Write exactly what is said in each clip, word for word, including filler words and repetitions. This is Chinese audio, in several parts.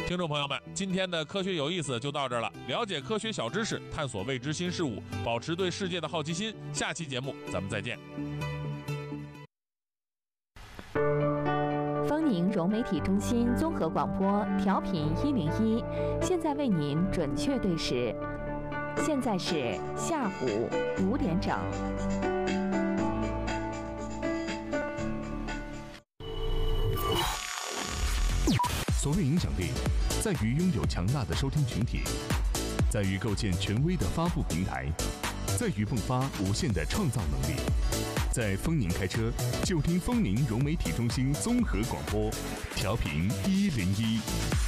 听众朋友们，今天的科学有意思就到这儿了。了解科学小知识，探索未知新事物，保持对世界的好奇心。下期节目咱们再见。 丰宁融媒体中心综合广播调频一零一，现在为您准确对时，现在是下午五点整。 所谓影响力，在于拥有强大的收听群体，在于构建权威的发布平台，在于迸发无限的创造能力。在丰宁开车，就听丰宁融媒体中心综合广播，调频一零一。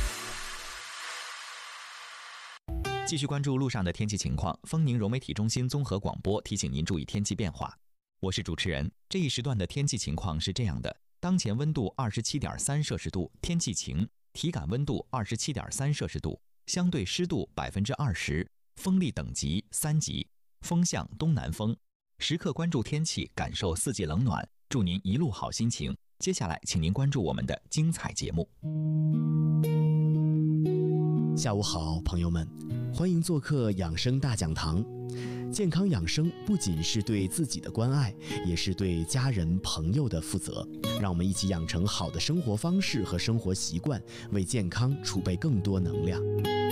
继续关注路上的天气情况。丰宁融媒体中心综合广播提醒您注意天气变化。我是主持人。这一时段的天气情况是这样的：当前温度二十七点三摄氏度，天气晴，体感温度二十七点三摄氏度，相对湿度百分之二十，风力等级三级，风向东南风。时刻关注天气，感受四季冷暖，祝您一路好心情。接下来，请您关注我们的精彩节目。 下午好，朋友们，欢迎做客养生大讲堂。健康养生不仅是对自己的关爱，也是对家人朋友的负责。让我们一起养成好的生活方式和生活习惯，为健康储备更多能量。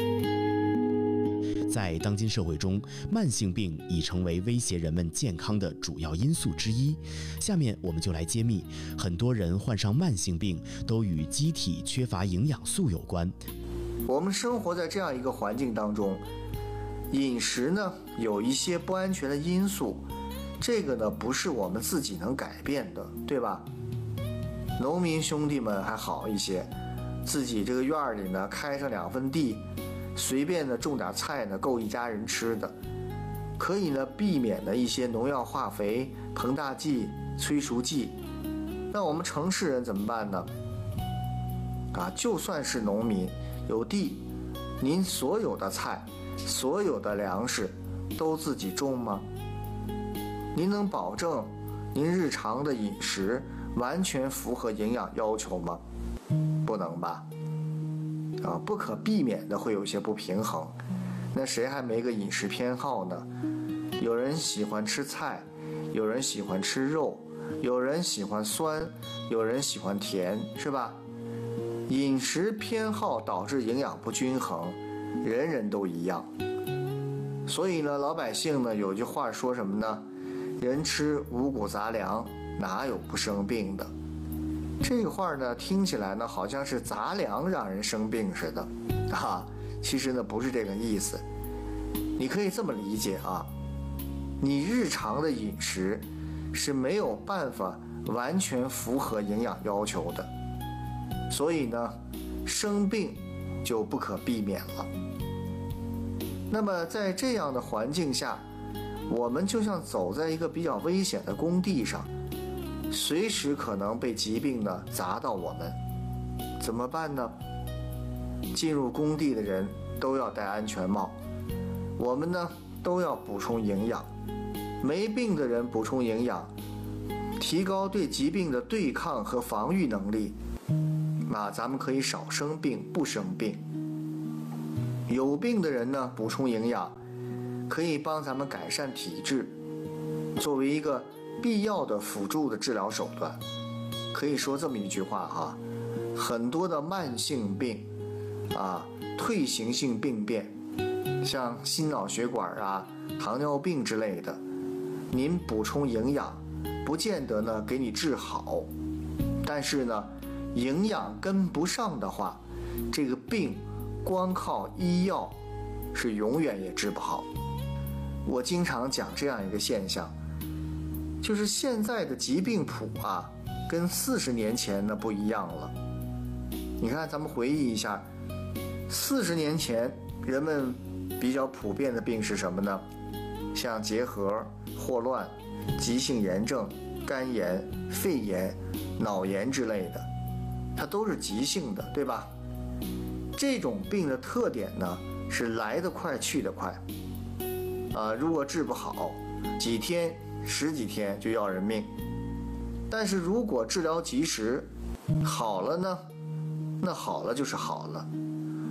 在当今社会中，慢性病已成为威胁人们健康的主要因素之一。下面我们就来揭秘，很多人患上慢性病都与机体缺乏营养素有关。 我们生活在这样一个环境当中，饮食呢有一些不安全的因素，这个呢不是我们自己能改变的，对吧？农民兄弟们还好一些，自己这个院里呢开上两分地，随便的种点菜呢够一家人吃的，可以呢避免的一些农药化肥、膨大剂、催熟剂。那我们城市人怎么办呢？啊，就算是农民有地，您所有的菜、所有的粮食都自己种吗？您能保证您日常的饮食完全符合营养要求吗？不能吧。啊，不可避免的会有一些不平衡。那谁还没个饮食偏好呢？有人喜欢吃菜，有人喜欢吃肉，有人喜欢酸，有人喜欢甜，是吧？饮食偏好导致营养不均衡，人人都一样。所以呢，老百姓呢有句话说什么呢？人吃五谷杂粮，哪有不生病的？这个话呢，听起来呢好像是杂粮让人生病似的，啊，其实呢不是这个意思。你可以这么理解啊，你日常的饮食是没有办法完全符合营养要求的，所以呢，生病就不可避免了。那么在这样的环境下，我们就像走在一个比较危险的工地上，随时可能被疾病呢砸到我们，怎么办呢？进入工地的人都要戴安全帽，我们呢都要补充营养，没病的人补充营养，提高对疾病的对抗和防御能力，那咱们可以少生病不生病。有病的人呢补充营养，可以帮咱们改善体质，作为一个必要的辅助的治疗手段。可以说这么一句话哈，很多的慢性病啊，退行性病变，像心脑血管啊、糖尿病之类的，您补充营养不见得呢给你治好，但是呢营养跟不上的话，这个病光靠医药是永远也治不好。我经常讲这样一个现象，就是现在的疾病谱啊，跟四十年前呢不一样了。你看，咱们回忆一下，四十年前人们比较普遍的病是什么呢？像结核、霍乱、急性炎症、肝炎、肺炎、脑炎之类的，它都是急性的，对吧？这种病的特点呢是来得快去得快，啊，如果治不好，几天十几天就要人命。但是如果治疗及时，好了呢，那好了就是好了；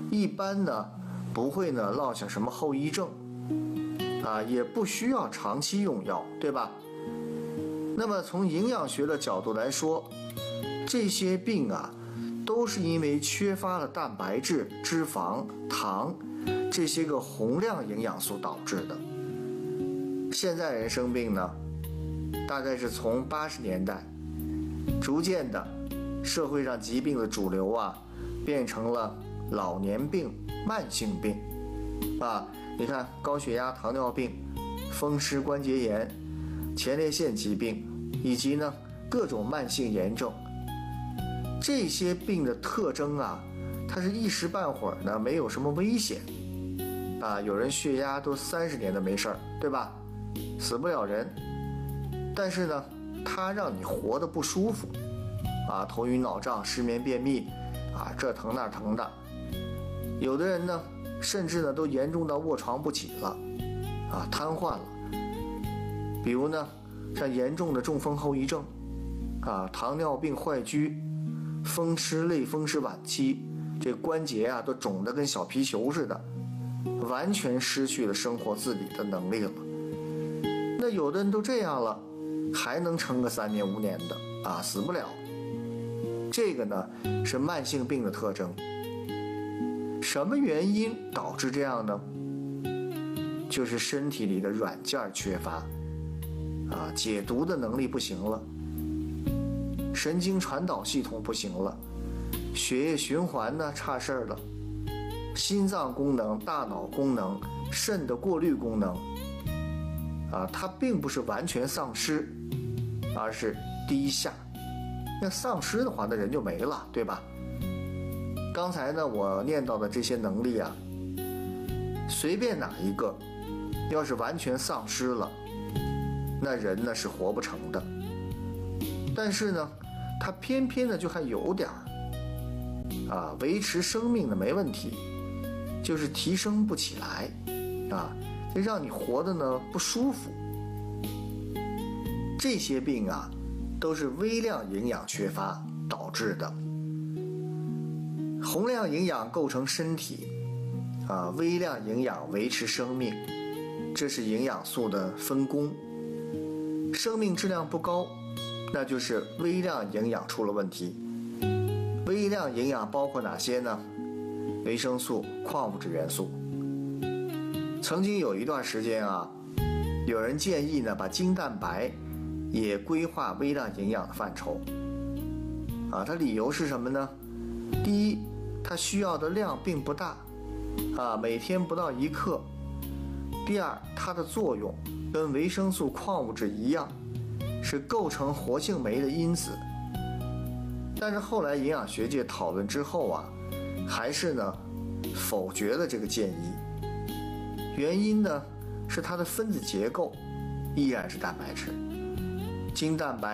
一般呢不会呢落下什么后遗症，啊，也不需要长期用药，对吧？那么从营养学的角度来说，这些病啊，都是因为缺乏了蛋白质、脂肪、糖这些个宏量营养素导致的。现在人生病呢，大概是从八十年代，逐渐的，社会上疾病的主流啊，变成了老年病、慢性病，啊，你看高血压、糖尿病、风湿关节炎、前列腺疾病，以及呢各种慢性炎症。这些病的特征啊，它是一时半会儿呢没有什么危险，啊，有人血压都三十年都没事儿，对吧？死不了人，但是呢，它让你活得不舒服，啊，头晕脑胀、失眠、便秘，啊，这疼那疼的。有的人呢，甚至呢都严重到卧床不起了，啊，瘫痪了。比如呢，像严重的中风后遗症，啊，糖尿病坏疽。风湿类风湿晚期，这关节啊都肿得跟小皮球似的，完全失去了生活自理的能力了。那有的人都这样了，还能撑个三年五年的啊，死不了。这个呢是慢性病的特征。什么原因导致这样呢？就是身体里的软件缺乏，啊，解毒的能力不行了。神经传导系统不行了，血液循环呢差事儿了，心脏功能、大脑功能、肾的过滤功能，啊，它并不是完全丧失，而是低下。那丧失的话，那人就没了，对吧？刚才呢，我念到的这些能力啊，随便哪一个，要是完全丧失了，那人呢是活不成的。但是呢，他偏偏的就还有点儿，啊，维持生命的没问题，就是提升不起来，啊，就让你活的呢不舒服。这些病啊，都是微量营养缺乏导致的。宏量营养构成身体，啊，微量营养维持生命，这是营养素的分工。生命质量不高，那就是微量营养出了问题。微量营养包括哪些呢？维生素、矿物质元素。曾经有一段时间啊，有人建议呢把精蛋白也规划微量营养的范畴。啊，它理由是什么呢？第一，它需要的量并不大，啊，每天不到一克。第二，它的作用跟维生素、矿物质一样，是构成活性酶的因子。但是后来营养学界讨论之后啊，还是呢否决了这个建议。原因呢是它的分子结构依然是蛋白质，精蛋白